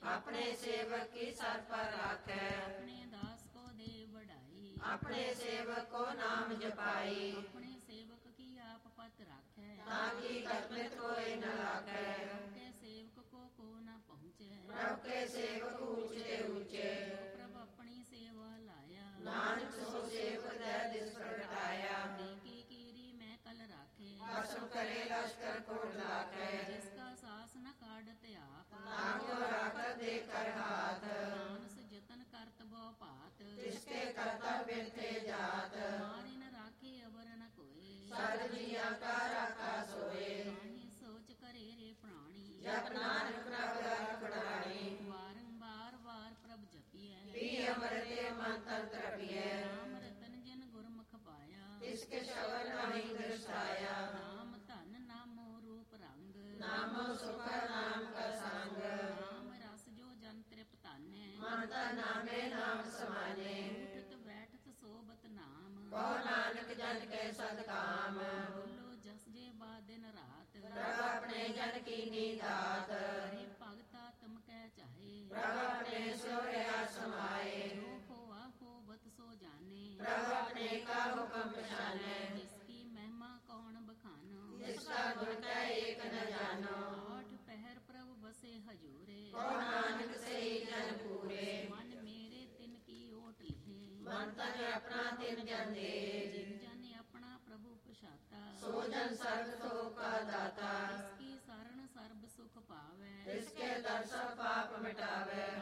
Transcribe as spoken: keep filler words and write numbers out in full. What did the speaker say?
अपने सेवक की सर पर राखै। अपने दास को दे बढ़ाई, अपने सेवक को नाम जपाई। अपने सेवक की आप पत राखै, ताकि कस्मित कोई न लागे। प्रभु के सेवक को को न पहुँचे, प्रभु के सेवक ऊंचे ऊंचे। प्रभु अपनी सेवा लाया, नानक सो सेवक दे दिस प्रगटाया। की कीरी मैं कल राखे, भस्म करे लश्कर कोट लाखे। जिसका सास न काढ़ते आप, ताको राखत देख कर हाथ। मानस जतन करत बो पात, जिसके कर्तव्य थे जात। मारे न राखे अबर न कोई, सर जिया का राखा सोए। काहे सोच करे रे प्राणी, जप नानक प्रभु रख बढ़ाई। बारंबार बार प्रभ जपिए, पी अमृत मन तंत्र पिए। नाम रतन जिन गुरमुख पाया, इसके शवन नहीं दृष्टाया। नाम धन नामो रूप रंग, नामो सुख नाम का संग। नाम रस जो जन तृप्ताने, मनता नामे नाम समाने। उठत बैठत सोबत नाम, कहो नानक जन के सदकाम। बोलो जस जे बा दिन रात, प्रभु अपने जन की नीदात। हरे भगता तुम कह चाहे, प्रभु अपने सोया समाए। जो होआ होबत सो जाने, प्रभु अपने का हुक्म पछाने। जिसकी महिमा कौन बखानो, जिसका गुण कै एक न जानो। आठ पहर प्रभु बसे हजूरे, कहो नानक से ही जन पूरे। मन मेरे तिन की ओट लिखे, मन तन अपना दिन जन दे। जिन जन अपना प्रभु प्रसाता, सो जन सर्व तो का दाता। इसकी शरण सर्ब सुख पावे, इसके दर्शन पाप मिटावे।